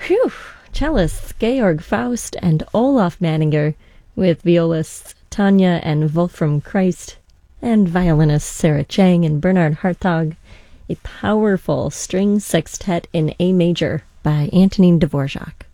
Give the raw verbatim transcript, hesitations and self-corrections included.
Whew! Cellists Georg Faust and Olaf Manninger, with violists Tanya and Wolfram Christ, and violinists Sarah Chang and Bernard Hartog. A powerful string sextet in A major by Antonin Dvorak.